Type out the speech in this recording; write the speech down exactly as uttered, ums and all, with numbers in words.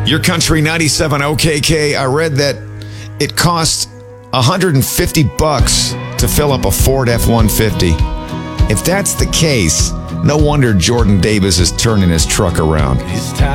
Your Country ninety-seven O K K. I read that it costs one hundred fifty bucks to fill up a Ford F one fifty. If that's the case, no wonder Jordan Davis is turning his truck around. His time